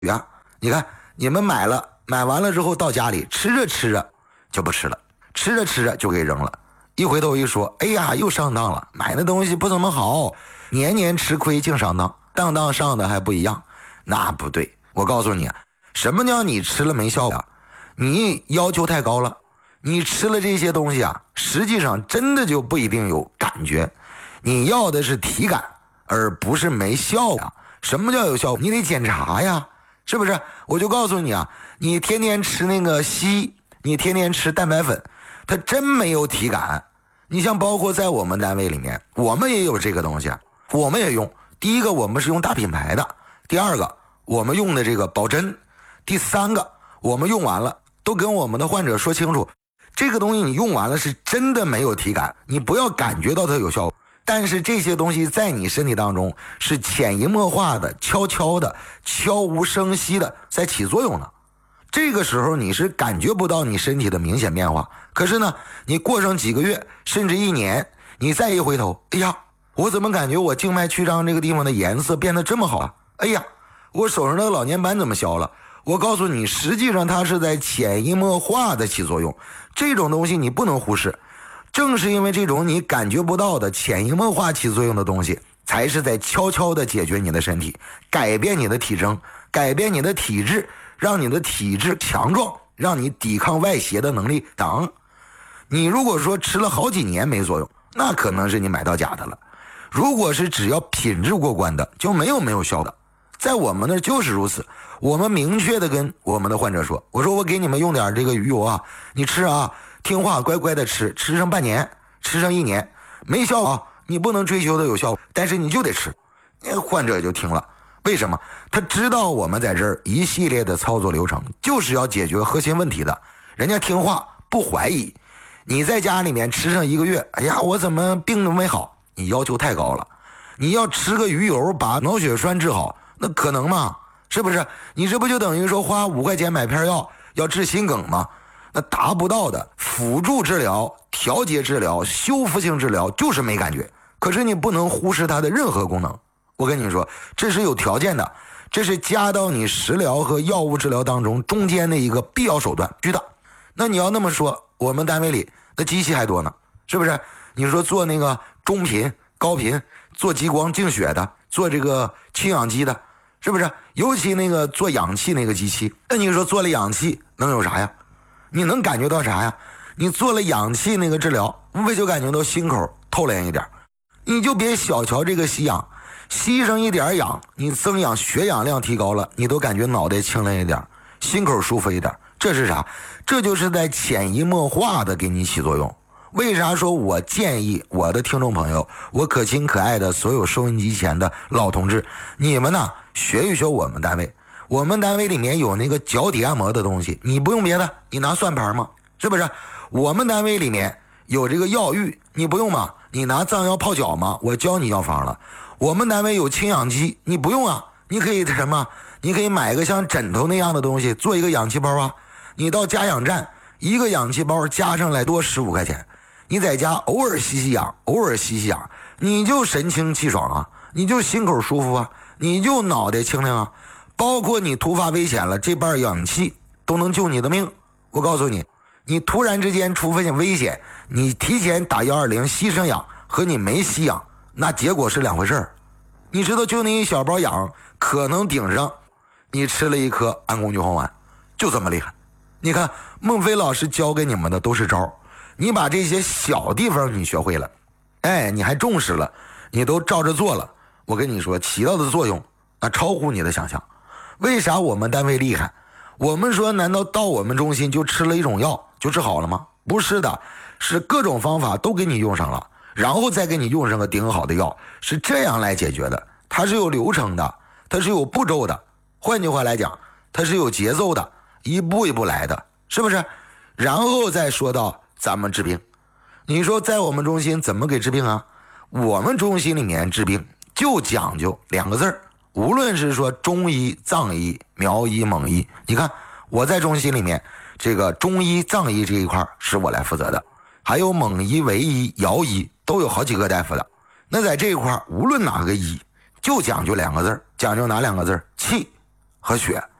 啊，你看你们买完了之后到家里吃着就不吃了，吃着就给扔了，一回头一说，哎呀又上当了，买的东西不怎么好，年年吃亏净上当，当上的还不一样，那不对。我告诉你，什么叫你吃了没效果？你要求太高了，你吃了这些东西啊，实际上真的就不一定有感觉，你要的是体感，而不是没效果。什么叫有效果？你得检查呀，是不是？我就告诉你啊，你天天吃那个硒，你天天吃蛋白粉，它真没有体感。你像包括在我们单位里面，我们也有这个东西，我们也用。第一个，我们是用大品牌的；第二个，我们用的这个保真；第三个，我们用完了都跟我们的患者说清楚，这个东西你用完了是真的没有体感，你不要感觉到它有效果。但是这些东西在你身体当中是潜移默化的、悄悄的、悄无声息的在起作用的。这个时候你是感觉不到你身体的明显变化，可是呢，你过上几个月甚至1年，你再一回头，哎呀，我怎么感觉我静脉曲张这个地方的颜色变得这么好啊？哎呀，我手上的老年斑怎么消了？我告诉你，实际上它是在潜移默化的起作用，这种东西你不能忽视。正是因为这种你感觉不到的潜移默化起作用的东西，才是在悄悄的解决你的身体，改变你的体征，改变你的体质，让你的体质强壮，让你抵抗外邪的能力强。你如果说吃了好几年没作用，那可能是你买到假的了。如果是只要品质过关的，就没有效的。在我们那就是如此，我们明确的跟我们的患者说，我说我给你们用点这个鱼油啊，你吃啊，听话乖乖的吃上半年，吃上1年，没效果你不能追求的有效果，但是你就得吃。患者也就听了，为什么？他知道我们在这儿一系列的操作流程就是要解决核心问题的，人家听话不怀疑。你在家里面吃上1个月，哎呀我怎么病都没好，你要求太高了。你要吃个鱼油把脑血栓治好，那可能吗？是不是？你这不就等于说花5块钱买片药要治心梗吗？那达不到的。辅助治疗、调节治疗、修复性治疗就是没感觉，可是你不能忽视它的任何功能。我跟你说，这是有条件的，这是加到你食疗和药物治疗当中中间的一个必要手段，知道？那你要那么说，我们单位里那机器还多呢，是不是？你说做那个中频、高频，做激光净血的，做这个氢氧机的，是不是？尤其那个做氧气那个机器，那你说做了氧气能有啥呀？你能感觉到啥呀？你做了氧气那个治疗，无非就感觉到心口透亮一点。你就别小瞧这个吸氧，吸上一点氧，你增氧血氧量提高了，你都感觉脑袋清亮一点，心口舒服一点。这是啥？这就是在潜移默化的给你起作用。为啥说我建议我的听众朋友，我可亲可爱的所有收音机前的老同志，你们呢学一学我们单位。我们单位里面有那个脚底按摩的东西，你不用别的，你拿算盘吗？是不是？我们单位里面有这个药浴，你不用吗？你拿藏药泡脚吗？我教你药方了。我们单位有氢氧机，你不用啊，你可以什么？你可以买个像枕头那样的东西，做一个氧气包啊。你到加氧站，一个氧气包加上来多15块钱，你在家偶尔吸氧，偶尔吸氧，你就神清气爽啊，你就心口舒服啊，你就脑袋清亮啊。包括你突发危险了，这半氧气都能救你的命。我告诉你，你突然之间出现危险，你提前打120吸上氧和你没吸氧，那结果是2回事儿。你知道，就那一小包氧可能顶上你吃了1颗安宫牛黄丸，就这么厉害。你看孟非老师教给你们的都是招，你把这些小地方你学会了，哎，你还重视了，你都照着做了，我跟你说起到的作用那超乎你的想象。为啥我们单位厉害？我们说难道到我们中心就吃了一种药就治好了吗？不是的，是各种方法都给你用上了，然后再给你用上个顶好的药，是这样来解决的。它是有流程的，它是有步骤的，换句话来讲，它是有节奏的，一步一步来的，是不是？然后再说到咱们治病，你说在我们中心怎么给治病啊？我们中心里面治病就讲究2个字儿，无论是说中医、藏医、苗医、蒙医，你看我在中心里面，这个中医、藏医这一块是我来负责的，还有蒙医、维医、瑶医都有好几个大夫的。那在这一块无论哪个医，就讲究2个字，讲究哪2个字？气和血。